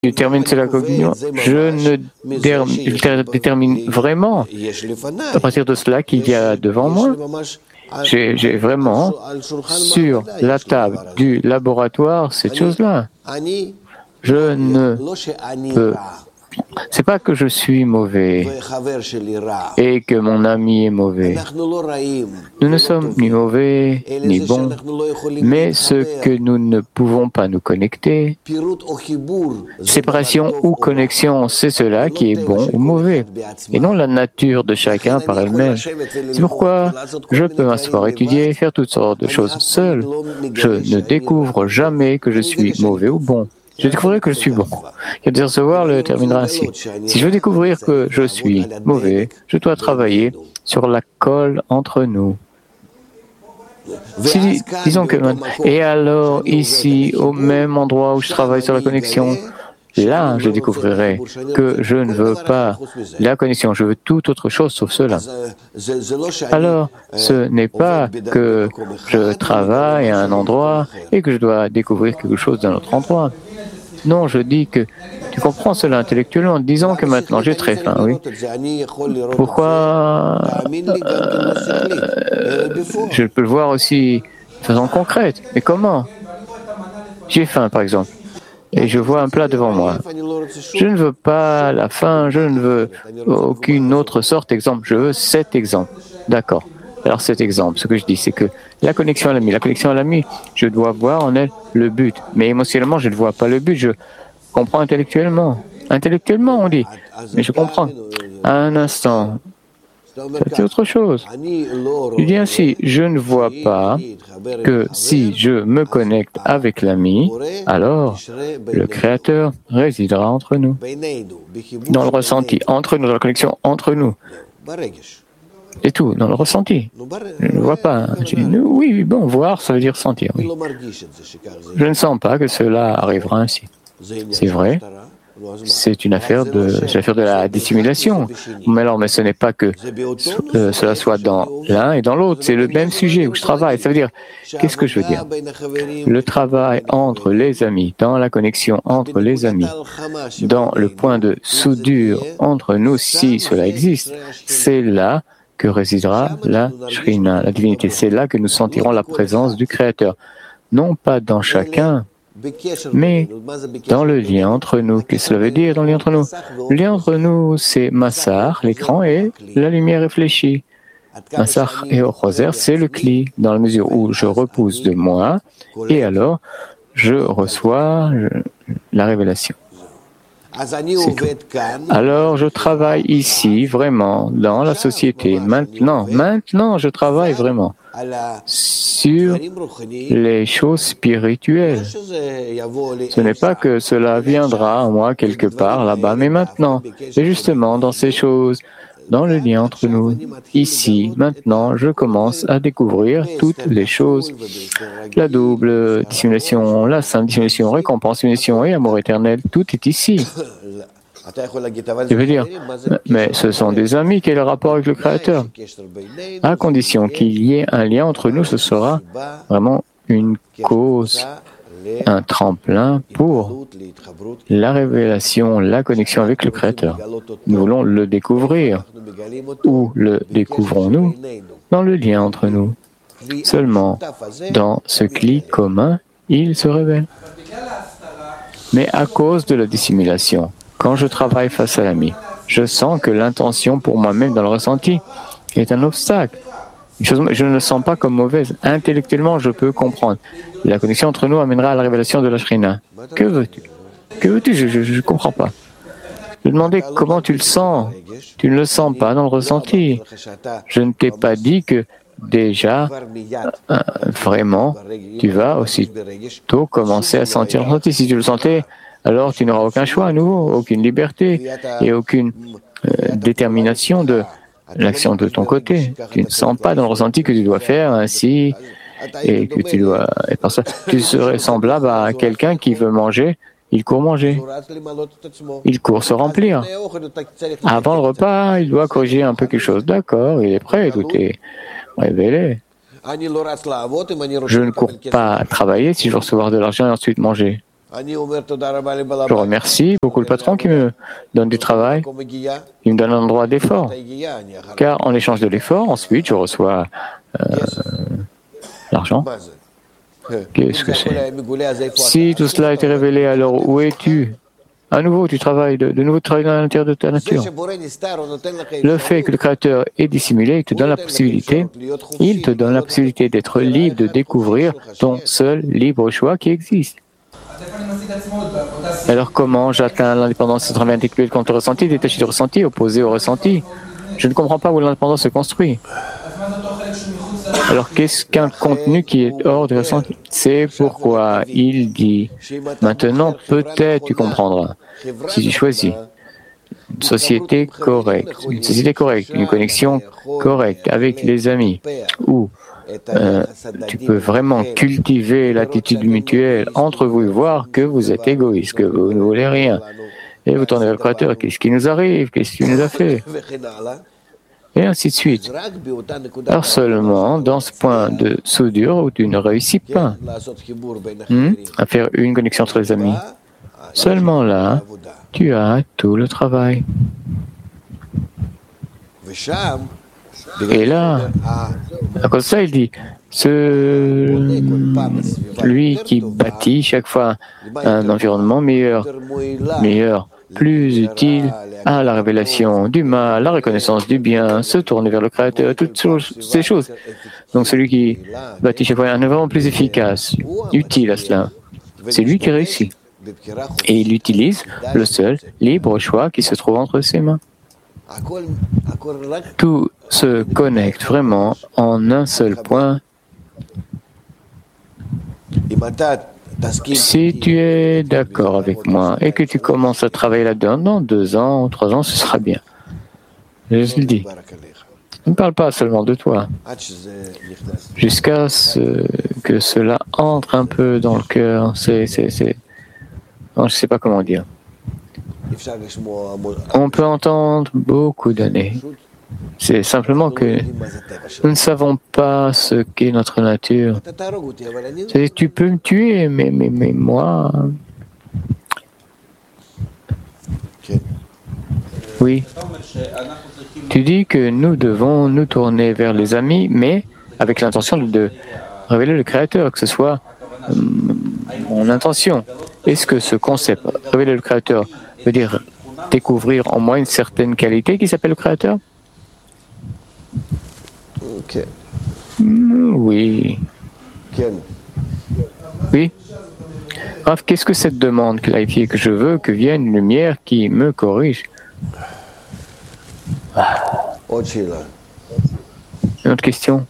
je termine cela cognitivement, je détermine vraiment à partir de cela qu'il y a devant moi. J'ai vraiment sur la table du laboratoire cette chose-là. Je ne peux. C'est pas que je suis mauvais et que mon ami est mauvais. Nous ne sommes ni mauvais ni bons, mais ce que nous ne pouvons pas nous connecter, séparation ou connexion, c'est cela qui est bon ou mauvais, et non la nature de chacun par elle-même. C'est pourquoi je peux m'asseoir, étudier et faire toutes sortes de choses seul. Je ne découvre jamais que je suis mauvais ou bon. Je découvrirai que je suis bon. Et de recevoir le terminera ainsi. Si je veux découvrir que je suis mauvais, je dois travailler sur la colle entre nous. Disons que maintenant. Et alors, ici, au même endroit où je travaille sur la connexion, là, je découvrirai que je ne veux pas la connexion, je veux toute autre chose sauf cela. Alors, ce n'est pas que je travaille à un endroit et que je dois découvrir quelque chose d'un autre endroit. Non, je dis que tu comprends cela intellectuellement. Disons que maintenant j'ai très faim, oui. Pourquoi je peux le voir aussi de façon concrète. Mais comment? J'ai faim, par exemple, et je vois un plat devant moi. Je ne veux pas la faim, je ne veux aucune autre sorte d'exemple. Je veux cet exemple. D'accord. Alors cet exemple, ce que je dis, c'est que la connexion à l'ami, je dois voir en elle le but. Mais émotionnellement, je ne vois pas le but, je comprends intellectuellement. Intellectuellement, on dit, mais je comprends. À un instant, c'est autre chose. Je dis ainsi, je ne vois pas que si je me connecte avec l'ami, alors le Créateur résidera entre nous. Dans le ressenti, entre nous, dans la connexion entre nous. Et tout, dans le ressenti. Je ne vois pas. Oui, bon, voir, ça veut dire sentir. Oui. Je ne sens pas que cela arrivera ainsi. C'est vrai, c'est une affaire de la dissimulation. Mais ce n'est pas que cela soit dans l'un et dans l'autre. C'est le même sujet où je travaille. Ça veut dire, qu'est-ce que je veux dire? Le travail entre les amis, dans la connexion entre les amis, dans le point de soudure entre nous, si cela existe, c'est là que résidera la Shrina, la divinité. C'est là que nous sentirons la présence du Créateur. Non pas dans chacun, mais dans le lien entre nous. Qu'est-ce que cela veut dire dans le lien entre nous? Le lien entre nous, c'est Massar, l'écran, et la lumière réfléchie. Massar et Roser, c'est le cli, dans la mesure où je repousse de moi, et alors je reçois la révélation. C'est tout. Alors je travaille ici vraiment dans la société. Maintenant, je travaille vraiment sur les choses spirituelles. Ce n'est pas que cela viendra à moi quelque part là-bas, mais maintenant, et justement dans ces choses, dans le lien entre nous, ici, maintenant, je commence à découvrir toutes les choses. La double dissimulation, la simple dissimulation, récompense, dissimulation et amour éternel, tout est ici. Je veux dire, mais ce sont des amis, quel est le rapport avec le Créateur? À condition qu'il y ait un lien entre nous, ce sera vraiment une cause, un tremplin pour la révélation, la connexion avec le Créateur. Nous voulons le découvrir. Où le découvrons-nous? Dans le lien entre nous. Seulement dans ce clic commun, il se révèle. Mais à cause de la dissimulation, quand je travaille face à l'ami, je sens que l'intention pour moi-même dans le ressenti est un obstacle. Je ne le sens pas comme mauvaise. Intellectuellement, je peux comprendre. La connexion entre nous amènera à la révélation de la Shrina. Que veux-tu? Que veux-tu? Je ne comprends pas. Je demandais comment tu le sens. Tu ne le sens pas dans le ressenti. Je ne t'ai pas dit que déjà, vraiment, tu vas aussitôt commencer à sentir le ressenti. Si tu le sentais, alors tu n'auras aucun choix à nouveau, aucune liberté et aucune détermination de l'action de ton côté. Tu ne sens pas dans le ressenti que tu dois faire ainsi et que tu dois... Et par ça, tu serais semblable à quelqu'un qui veut manger, il court manger. Il court se remplir. Avant le repas, il doit corriger un peu quelque chose. D'accord, il est prêt, tout est révélé. Je ne cours pas travailler si je veux recevoir de l'argent et ensuite manger. Je remercie beaucoup le patron qui me donne du travail, il me donne un endroit d'effort. Car en échange de l'effort, ensuite, je reçois l'argent. Qu'est-ce que c'est? Si tout cela a été révélé, alors où es-tu? À nouveau, tu travailles, de nouveau, tu travailles à l'intérieur de ta nature. Le fait que le Créateur est dissimulé, il te donne la possibilité, d'être libre, de découvrir ton seul libre choix qui existe. Alors comment j'atteins l'indépendance du travail intellectuel contre le ressenti, détaché du ressenti, opposé au ressenti? Je ne comprends pas où l'indépendance se construit. Alors qu'est-ce qu'un contenu qui est hors du ressenti? C'est pourquoi il dit, maintenant peut-être tu comprendras, si tu choisis une société correcte, une connexion correcte avec les amis, où tu peux vraiment cultiver l'attitude mutuelle entre vous et voir que vous êtes égoïste, que vous ne voulez rien. Et vous tournez vers le Créateur, qu'est-ce qui nous arrive, qu'est-ce qu'il nous a fait? Et ainsi de suite. Alors seulement dans ce point de soudure où tu ne réussis pas à faire une connexion entre les amis, seulement là, tu as tout le travail. Et là, à cause de ça, il dit, lui qui bâtit chaque fois un environnement meilleur, plus utile à la révélation du mal, la reconnaissance du bien, se tourner vers le Créateur, toutes ces choses. Donc celui qui bâtit chaque fois un environnement plus efficace, utile à cela, c'est lui qui réussit. Et il utilise le seul libre choix qui se trouve entre ses mains. Tout se connecte vraiment en un seul point. Si tu es d'accord avec moi et que tu commences à travailler là-dedans, dans 2 ans ou 3 ans, ce sera bien. Je le dis. Ne parle pas seulement de toi. Jusqu'à ce que cela entre un peu dans le cœur. Je ne sais pas comment dire. On peut entendre beaucoup d'années. C'est simplement que nous ne savons pas ce qu'est notre nature. C'est-à-dire, tu peux me tuer, mais moi... Oui. Tu dis que nous devons nous tourner vers les amis, mais avec l'intention de révéler le Créateur, que ce soit mon intention. Est-ce que ce concept, révéler le Créateur, veut dire découvrir en moi une certaine qualité qui s'appelle le Créateur? Oui. Oui. Rav, qu'est-ce que cette demande clarifiée que je veux que vienne une lumière qui me corrige? Une autre question.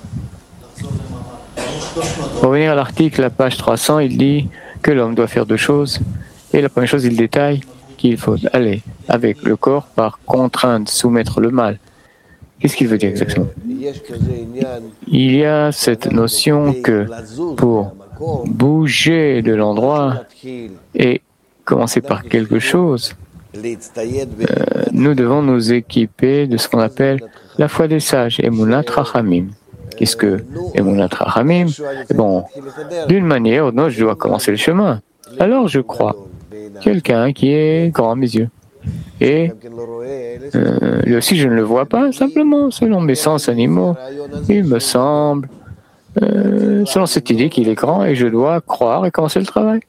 Pour revenir à l'article, la page 300, il dit que l'homme doit faire 2 choses. Et la première chose, il détaille qu'il faut aller avec le corps par contrainte, soumettre le mal. Qu'est-ce qu'il veut dire exactement? Il y a cette notion que pour bouger de l'endroit et commencer par quelque chose, nous devons nous équiper de ce qu'on appelle la foi des sages, Emunat Rachamim. Qu'est-ce que Emunat Rachamim? Bon, d'une manière ou d'une autre, je dois commencer le chemin. Alors je crois quelqu'un qui est grand à mes yeux. Et lui aussi, je ne le vois pas, simplement, selon mes sens animaux, il me semble, selon cette idée qu'il est grand et je dois croire et commencer le travail.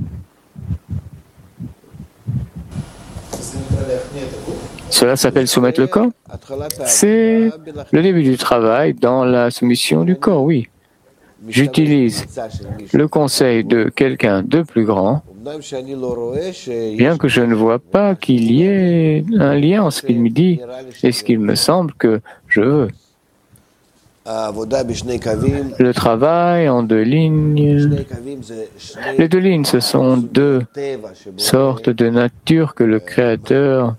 Cela s'appelle soumettre le corps. C'est le début du travail dans la soumission du corps, oui. J'utilise le conseil de quelqu'un de plus grand, bien que je ne vois pas qu'il y ait un lien entre ce qu'il me dit et ce qu'il me semble que je veux. Le travail en 2 lignes. Les 2 lignes, ce sont 2 sortes de nature que le Créateur,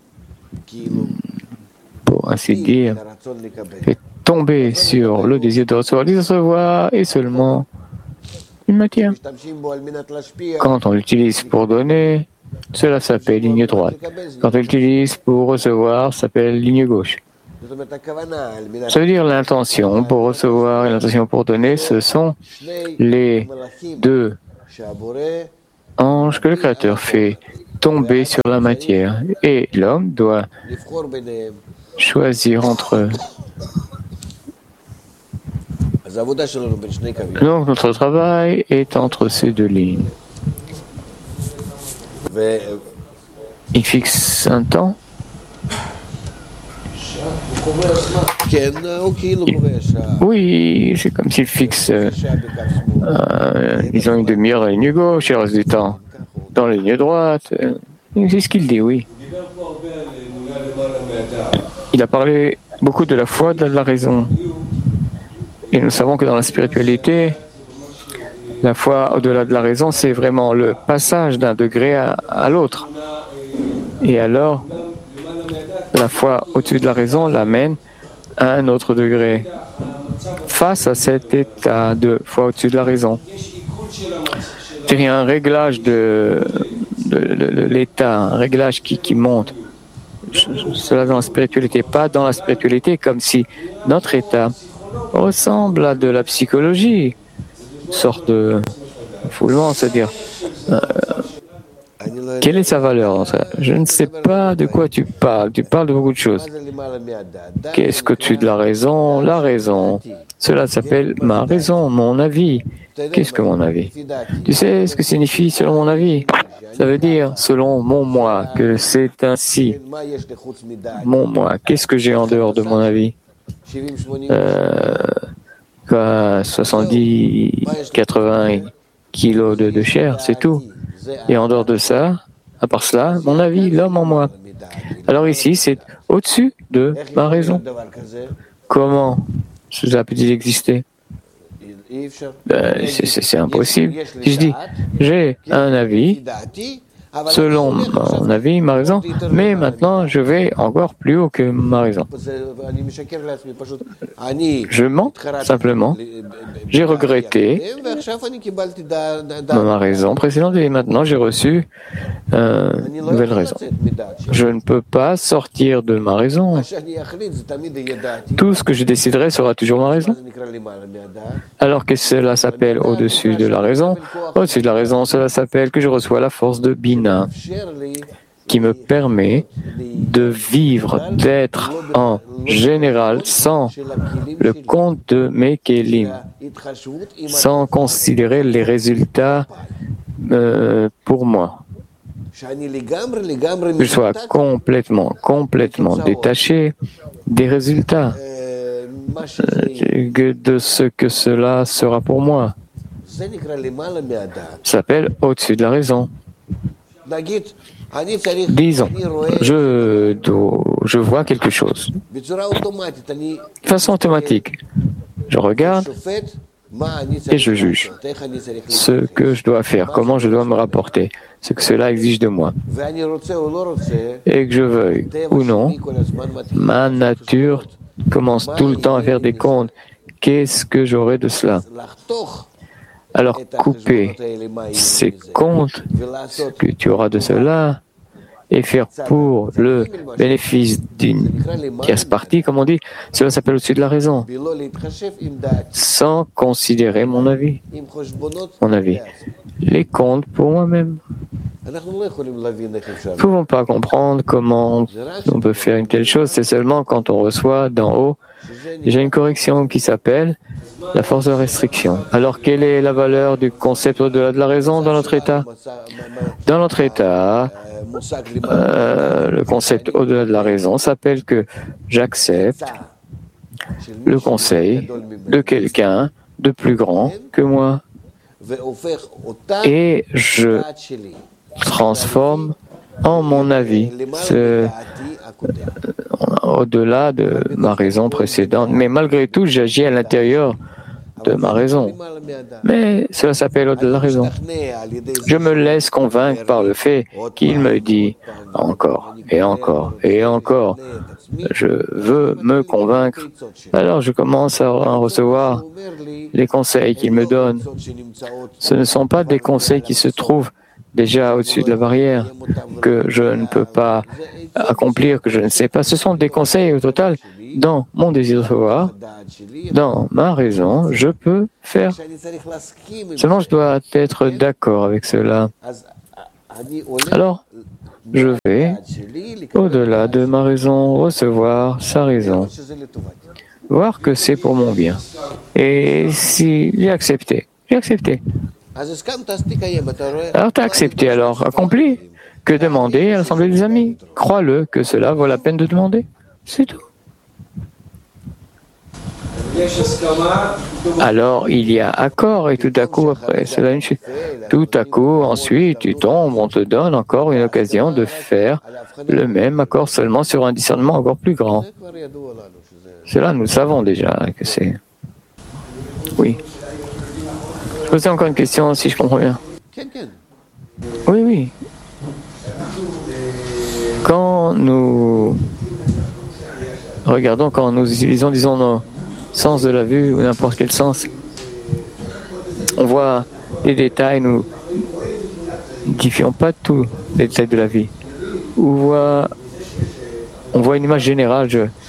pour ainsi dire, fait tomber sur le désir de recevoir et seulement une matière. Quand on l'utilise pour donner, cela s'appelle ligne droite. Quand on l'utilise pour recevoir, ça s'appelle ligne gauche. Ça veut dire l'intention pour recevoir et l'intention pour donner, ce sont les 2 ange que le Créateur fait tomber sur la matière. Et l'homme doit choisir entre eux. Donc notre travail est entre ces deux lignes. Il fixe un temps. Oui, c'est comme s'il fixe, disons, une demi-heure à la ligne gauche et le reste du temps dans la ligne droite. C'est ce qu'il dit, oui. Il a parlé beaucoup de la foi, de la raison. Et nous savons que dans la spiritualité, la foi au-delà de la raison, c'est vraiment le passage d'un degré à l'autre. Et alors, la foi au-dessus de la raison l'amène à un autre degré. Face à cet état de foi au-dessus de la raison, il y a un réglage de l'état, un réglage qui monte. Cela dans la spiritualité, pas dans la spiritualité, comme si notre état ressemble à de la psychologie, une sorte de foulement, c'est-à-dire quelle est sa valeur? Je ne sais pas de quoi tu parles de beaucoup de choses. Qu'est-ce que tu de la raison? La raison. Cela s'appelle ma raison, mon avis. Qu'est-ce que mon avis? Tu sais ce que signifie selon mon avis? Ça veut dire selon mon moi, que c'est ainsi. Mon moi, qu'est-ce que j'ai en dehors de mon avis? 70, 80 kilos de chair, c'est tout. Et en dehors de ça, à part cela, mon avis, l'homme en moi. Alors ici, c'est au-dessus de ma raison. Comment cela peut-il exister? C'est impossible. Si je dis, j'ai un avis, selon mon avis, ma raison, mais maintenant je vais encore plus haut que ma raison. Je mens simplement. J'ai regretté ma raison précédente et maintenant j'ai reçu une nouvelle raison. Je ne peux pas sortir de ma raison. Tout ce que je déciderai sera toujours ma raison. Alors que cela s'appelle au-dessus de la raison? Au-dessus de la raison, cela s'appelle que je reçois la force de Bina qui me permet de vivre, d'être en général sans le compte de mes kelim, sans considérer les résultats pour moi. Que je sois complètement détaché des résultats, de ce que cela sera pour moi. Ça s'appelle au-dessus de la raison. Disons, je vois quelque chose. De façon automatique, je regarde et je juge ce que je dois faire, comment je dois me rapporter, ce que cela exige de moi. Et que je veuille ou non, ma nature commence tout le temps à faire des comptes. Qu'est-ce que j'aurai de cela? Alors couper ces comptes, ce que tu auras de cela, et faire pour le bénéfice d'une tierce partie, comme on dit, cela s'appelle au-dessus de la raison, sans considérer mon avis. Les comptes pour moi-même. Nous ne pouvons pas comprendre comment on peut faire une telle chose, c'est seulement quand on reçoit d'en haut déjà une correction qui s'appelle la force de restriction. Alors, quelle est la valeur du concept au-delà de la raison dans notre état? Dans notre état, le concept au-delà de la raison s'appelle que j'accepte le conseil de quelqu'un de plus grand que moi et je transforme en mon avis au-delà de ma raison précédente. Mais malgré tout, j'agis à l'intérieur de ma raison. Mais cela s'appelle au-delà de la raison. Je me laisse convaincre par le fait qu'il me dit encore et encore et encore. Je veux me convaincre. Alors je commence à recevoir les conseils qu'il me donne. Ce ne sont pas des conseils qui se trouvent déjà au-dessus de la barrière, que je ne peux pas accomplir, que je ne sais pas. Ce sont des conseils au total dans mon désir de savoir, dans ma raison, je peux faire. Seulement, je dois être d'accord avec cela. Alors, je vais, au-delà de ma raison, recevoir sa raison, voir que c'est pour mon bien. Et si j'ai accepté, j'ai accepté. Alors, tu as accepté, alors accompli. Que demander à l'Assemblée des amis? Crois-le que cela vaut la peine de demander. C'est tout. Alors il y a accord et tout à coup après cela une chute. Tout à coup ensuite tu tombes, on te donne encore une occasion de faire le même accord seulement sur un discernement encore plus grand. Cela nous savons déjà que c'est. Oui. Je posais encore une question si je comprends bien. Oui, oui. Quand nous regardons, quand nous utilisons, disons, nos sens de la vue ou n'importe quel sens, on voit les détails, nous n'identifions pas tous les détails de la vie. On voit une image générale.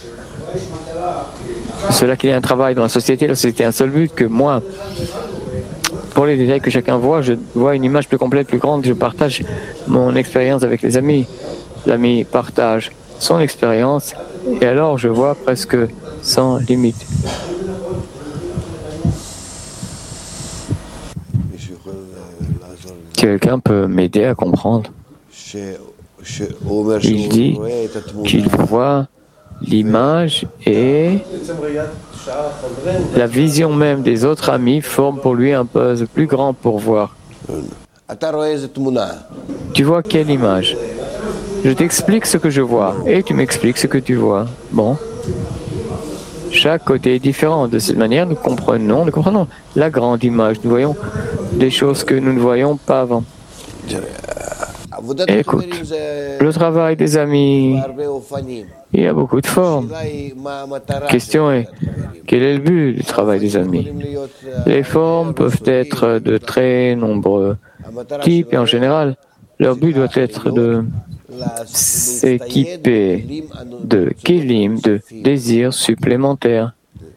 Cela qu'il y a un travail dans la société a un seul but que moi, pour les détails que chacun voit, je vois une image plus complète, plus grande, je partage mon expérience avec les amis. L'ami partage son expérience et alors je vois presque sans limite. Quelqu'un peut m'aider à comprendre. Il dit qu'il voit l'image et la vision même des autres amis forme pour lui un puzzle plus grand pour voir. Tu vois quelle image? Je t'explique ce que je vois et tu m'expliques ce que tu vois. Bon. Chaque côté est différent. De cette manière, nous comprenons la grande image. Nous voyons des choses que nous ne voyons pas avant. Écoute, le travail des amis, il y a beaucoup de formes. La question est, quel est le but du travail des amis? Les formes peuvent être de très nombreux types et en général, leur but doit être de s'équiper de kilim, de désirs supplémentaires.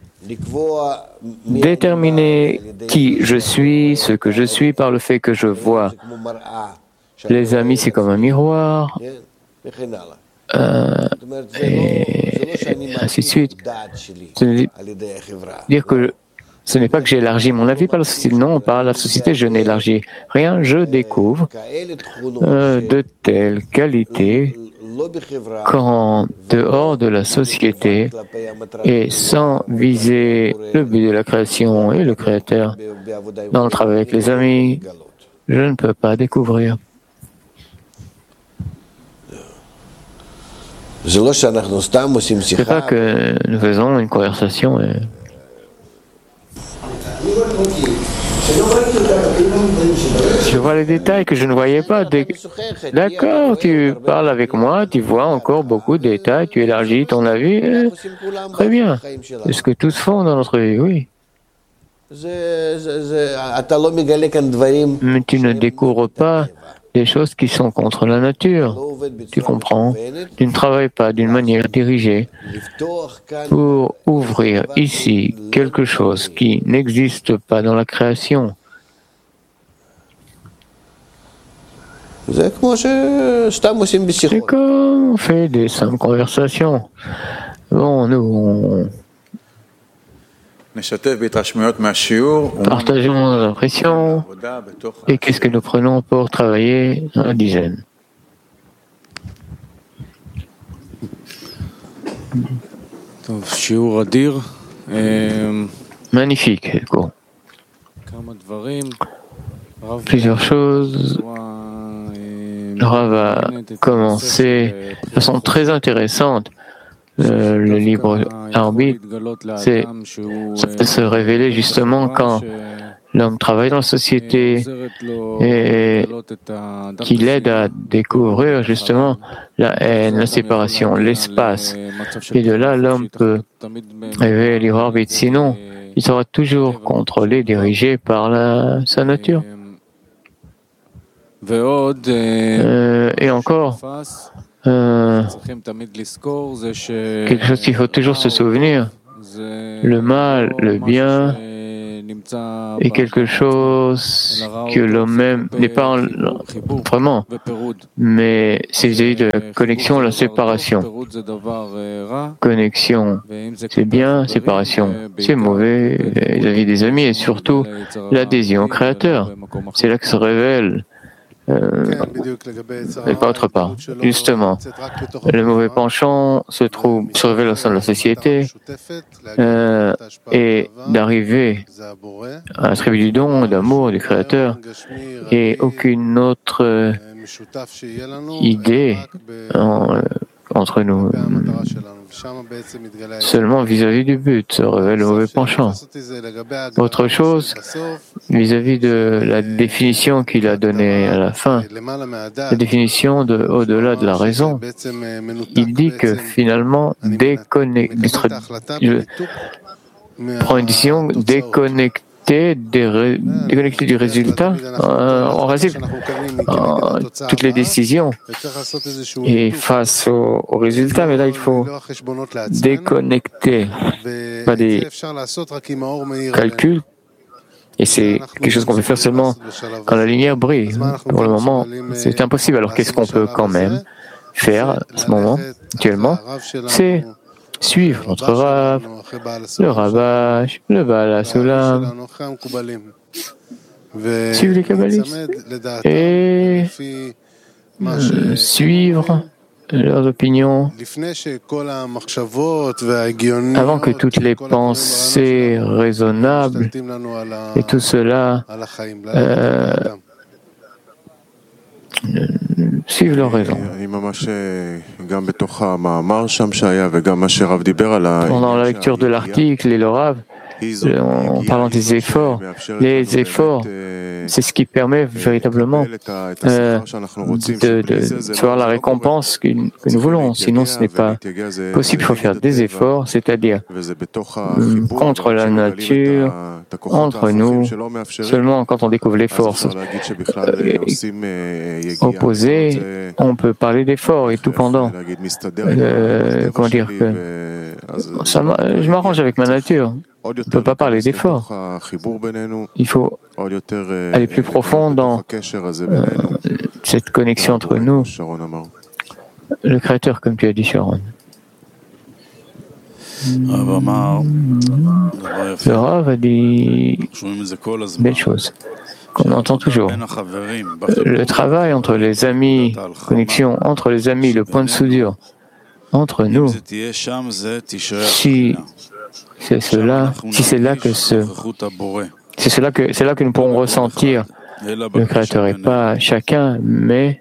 Déterminer qui je suis, ce que je suis par le fait que je vois. Les amis, c'est comme un miroir, et ainsi de suite. Dire que ce n'est pas que j'élargis mon avis par la société. Non, par la société, je n'élargis rien. Je découvre de telles qualités qu'en dehors de la société et sans viser le but de la création et le créateur, dans le travail avec les amis, je ne peux pas découvrir. Ce n'est pas que nous faisons une conversation. Je vois les détails que je ne voyais pas. D'accord, tu parles avec moi, tu vois encore beaucoup de détails, tu élargis ton avis. Très bien. C'est ce que tous font dans notre vie, oui. Mais tu ne découvres pas des choses qui sont contre la nature. Tu comprends? Tu ne travailles pas d'une manière dirigée pour ouvrir ici quelque chose qui n'existe pas dans la création. C'est comme on fait des simples conversations. Bon, nous, partageons nos impressions et qu'est-ce que nous prenons pour travailler dans la dizaine. Magnifique, cool. Plusieurs choses. Le Rav a commencé de façon très intéressante. Le libre arbitre, ça peut se révéler justement quand l'homme travaille dans la société et qu'il aide à découvrir justement la haine, la séparation, l'espace. Et de là, l'homme peut révéler le libre arbitre. Sinon, il sera toujours contrôlé, dirigé par sa nature. Et encore, quelque chose qu'il faut toujours se souvenir, le mal, le bien, est quelque chose que l'homme n'est pas vraiment, mais c'est vis-à-vis de la connexion, la séparation. Connexion, c'est bien, séparation, c'est mauvais vis-à-vis des amis et surtout l'adhésion au Créateur. C'est là que se révèle et pas autre part. Justement, le mauvais penchant se révèle au sein de la société et d'arriver à la tribu du don, d'amour du Créateur et aucune autre idée entre nous. Seulement vis-à-vis du but se révèle le mauvais penchant. Autre chose, vis-à-vis de la définition qu'il a donnée à la fin, la définition de au-delà de la raison, il dit que finalement, je prends une décision déconnectée du résultat, on résulte toutes les décisions et face au résultat, mais là il faut déconnecter, pas des calculs, et c'est quelque chose qu'on peut faire seulement quand la lumière brille. Pour le moment, c'est impossible. Alors qu'est-ce qu'on peut quand même faire à ce moment, actuellement? C'est suivre notre Rav, le Ravash, le Baal HaSulam, suivre les Kabbalistes et suivre leurs opinions avant que toutes les pensées raisonnables et tout cela suivent leur raison. Pendant la lecture de l'article et le Rav, en parlant des efforts, les efforts, c'est ce qui permet véritablement de voir la récompense que nous voulons. Sinon, ce n'est pas possible. Il faut faire des efforts, c'est-à-dire contre la nature, entre nous. Seulement quand on découvre les forces opposées, on peut parler d'efforts et tout pendant. Comment dire que je m'arrange avec ma nature. On ne peut pas parler d'effort. Il faut aller plus profond dans cette connexion entre nous. Le Créateur, comme tu as dit, Sharon. Le Rav a dit belle chose qu'on entend toujours. Le travail entre les amis, connexion entre les amis, le point de soudure entre nous, si c'est cela, si c'est là que c'est là que nous pourrons ressentir le Créateur et pas chacun, mais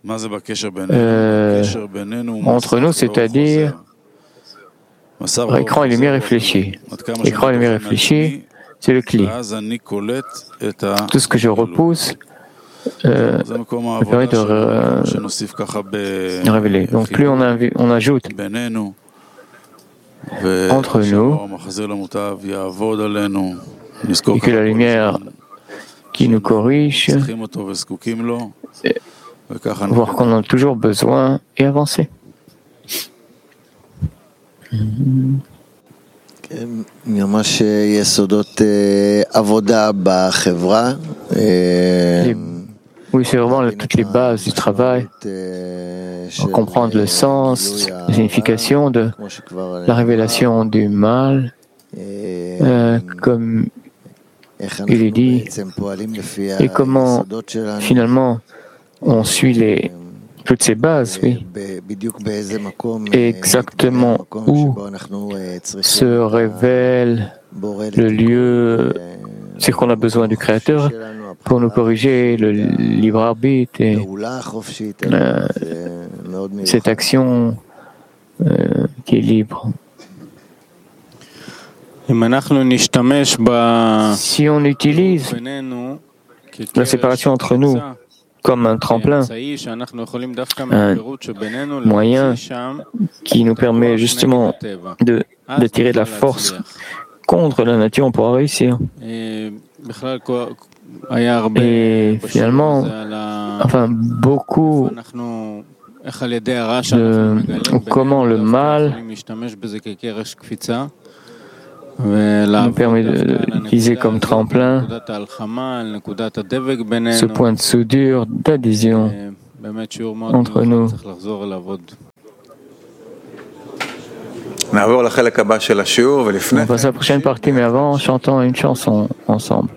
entre nous, c'est-à-dire écran et lumière réfléchis. Écran et lumière réfléchis, c'est le cli. Tout ce que je repousse me permet de révéler. Donc plus on ajoute entre nous et que la lumière qui nous corrige, voir qu'on en a toujours besoin et avancer. Oui, c'est vraiment toutes les bases du travail, comprendre le sens, la signification de la révélation du mal, comme il est dit, et comment finalement on suit toutes ces bases, oui. Et exactement où se révèle le lieu, c'est qu'on a besoin du Créateur pour nous corriger le libre arbitre et cette action qui est libre. Si on utilise la séparation entre nous comme un tremplin, un moyen qui nous permet justement de tirer de la force contre la nature, on pourra réussir. Et finalement, beaucoup comment le mal nous permet d'utiliser comme tremplin ce point de soudure, d'adhésion entre nous. On passe à la prochaine partie, mais avant, chantons une chanson ensemble.